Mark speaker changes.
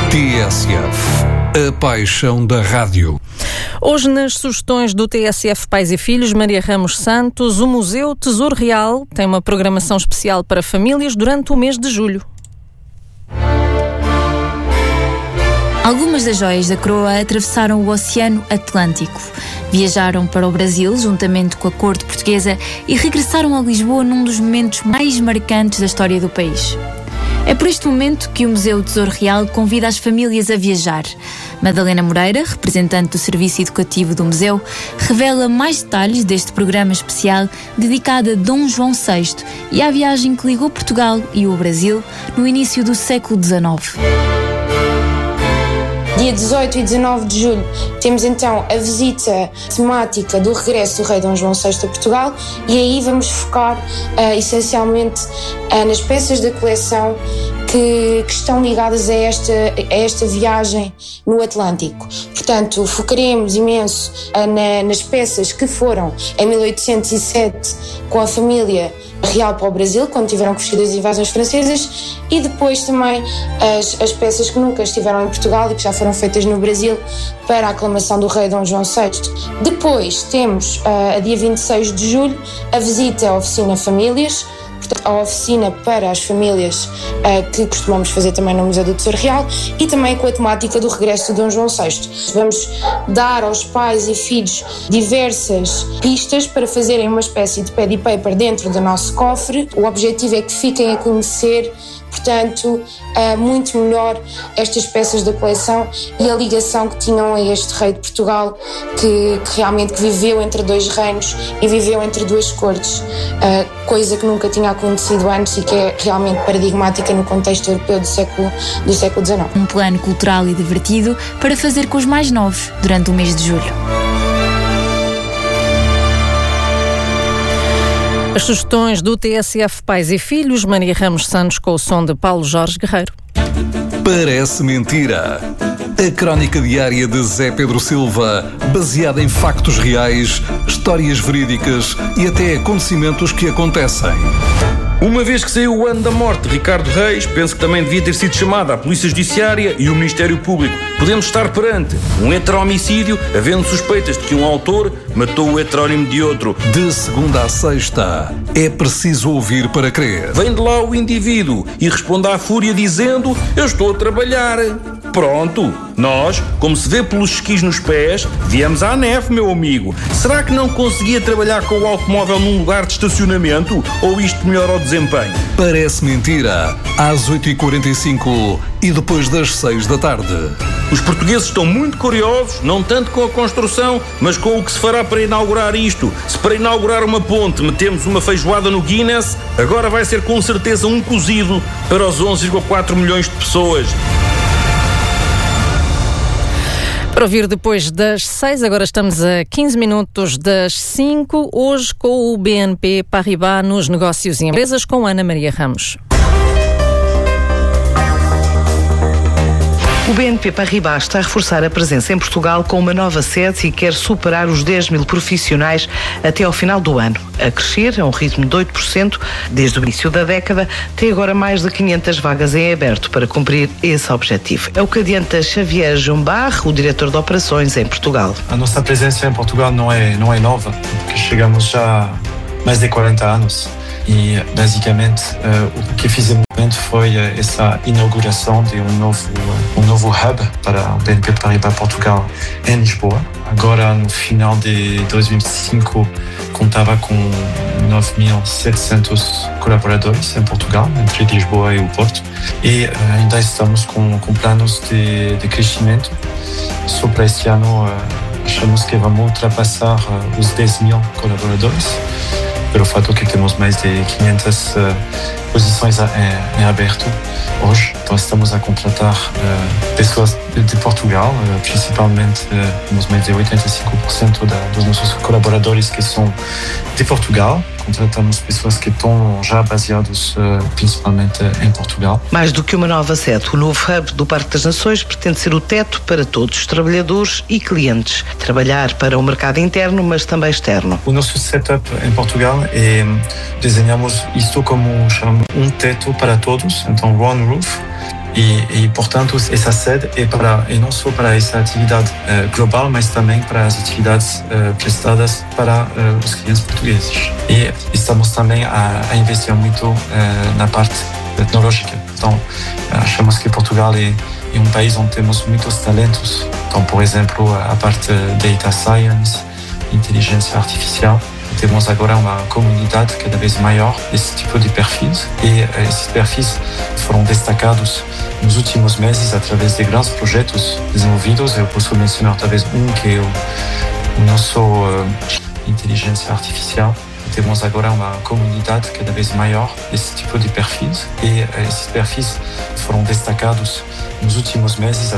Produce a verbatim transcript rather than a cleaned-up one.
Speaker 1: T S F, a paixão da rádio.
Speaker 2: Hoje, nas sugestões do T S F Pais e Filhos, Maria Ramos Santos, o Museu Tesouro Real tem uma programação especial para famílias durante o mês de julho.
Speaker 3: Algumas das joias da coroa atravessaram o Oceano Atlântico. Viajaram para o Brasil, juntamente com a corte portuguesa, e regressaram a Lisboa num dos momentos mais marcantes da história do país. É por este momento que o Museu Tesouro Real convida as famílias a viajar. Madalena Moreira, representante do Serviço Educativo do Museu, revela mais detalhes deste programa especial dedicado a Dom João sexto e à viagem que ligou Portugal e o Brasil no início do século dezenove.
Speaker 4: Dia dezoito e dezanove de julho temos então a visita temática do regresso do rei Dom João sexto a Portugal, e aí vamos focar uh, essencialmente uh, nas peças da coleção que, que estão ligadas a esta, a esta viagem no Atlântico. Portanto, focaremos imenso uh, na, nas peças que foram em mil oitocentos e sete com a família real para o Brasil, quando tiveram que fugir das invasões francesas, e depois também as, as peças que nunca estiveram em Portugal e que já foram feitas no Brasil para a aclamação do rei Dom João sexto. Depois temos, uh, a dia vinte e seis de julho, a visita à oficina Famílias, a oficina para as famílias uh, que costumamos fazer também no Museu do Tesouro Real, e também com a temática do regresso de Dom João sexto. Vamos dar aos pais e filhos diversas pistas para fazerem uma espécie de pad e paper dentro do nosso cofre. O objetivo é que fiquem a conhecer, portanto, uh, muito melhor estas peças da coleção e a ligação que tinham a este rei de Portugal, que, que realmente que viveu entre dois reinos e viveu entre duas cortes, uh, coisa que nunca tinha acontecido antes e que é realmente paradigmática no contexto europeu do século, do século dezenove.
Speaker 3: Um plano cultural e divertido para fazer com os mais novos durante o mês de julho.
Speaker 2: As sugestões do T S F Pais e Filhos, Maria Ramos Santos, com o som de Paulo Jorge Guerreiro.
Speaker 1: Parece mentira. A crónica diária de Zé Pedro Silva, baseada em factos reais, histórias verídicas e até acontecimentos que acontecem.
Speaker 5: Uma vez que saiu o ano da morte de Ricardo Reis, penso que também devia ter sido chamada a Polícia Judiciária e o Ministério Público. Podemos estar perante um heterohomicídio, havendo suspeitas de que um autor matou o heterónimo de outro.
Speaker 1: De segunda a sexta, é preciso ouvir para crer.
Speaker 5: Vem de lá o indivíduo e responde à fúria dizendo: eu estou a trabalhar. Pronto, nós, como se vê pelos esquis nos pés, viemos à neve, meu amigo. Será que não conseguia trabalhar com o automóvel num lugar de estacionamento? Ou isto melhora o desempenho?
Speaker 1: Parece mentira. Às oito e quarenta e cinco e depois das seis da tarde.
Speaker 5: Os portugueses estão muito curiosos, não tanto com a construção, mas com o que se fará para inaugurar isto. Se para inaugurar uma ponte metemos uma feijoada no Guinness, agora vai ser com certeza um cozido para os onze vírgula quatro milhões de pessoas.
Speaker 2: Para ouvir depois das seis, agora estamos a quinze minutos das cinco, hoje com o B N P Paribas nos negócios e empresas, com Ana Maria Ramos.
Speaker 6: O B N P Paribas está a reforçar a presença em Portugal com uma nova sede e quer superar os dez mil profissionais até ao final do ano. A crescer a um ritmo de oito por cento desde o início da década, tem agora mais de quinhentas vagas em aberto para cumprir esse objetivo. É o que adianta Xavier Jumbar, o diretor de operações em Portugal.
Speaker 7: A nossa presença em Portugal não é, não é nova, porque chegamos já há mais de quarenta anos. E, basicamente, uh, o que fizemos foi uh, essa inauguração de um novo, uh, um novo hub para o B N P Paribas Portugal em Lisboa. Agora, no final de dois mil e cinco, contava com nove mil e setecentos colaboradores em Portugal, entre Lisboa e o Porto. E uh, ainda estamos com, com planos de, de crescimento. Só para este ano, uh, achamos que vamos ultrapassar uh, os dez mil colaboradores, pelo fato que temos mais de quinhentas uh, posições em, em aberto hoje. Então estamos a contratar uh, pessoas de, de Portugal, uh, principalmente uh, temos mais de oitenta e cinco por cento da, dos nossos colaboradores que são de Portugal. Contratamos pessoas que estão já baseadas uh, principalmente em Portugal.
Speaker 6: Mais do que uma nova sede, o novo hub do Parque das Nações pretende ser o teto para todos os trabalhadores e clientes. Trabalhar para o mercado interno, mas também externo.
Speaker 7: O nosso setup em Portugal é, desenhamos isto como chamamos, um teto para todos, então one roof. E, e portanto, essa sede é para, e não só para essa atividade uh, global, mas também para as atividades uh, prestadas para uh, os clientes portugueses. E estamos também a, a investir muito uh, na parte tecnológica. Então, achamos que Portugal é, é um país onde temos muitos talentos. Então, por exemplo, a parte data science, inteligência artificial. Temos agora uma comunidade cada vez maior desse tipo de perfis e esses perfis foram destacados nos últimos meses através de grandes projetos desenvolvidos. Eu posso mencionar talvez um que é o, o nosso uh, inteligência artificial. Temos agora uma comunidade cada vez maior desse tipo de perfis e esses perfis foram destacados nos últimos meses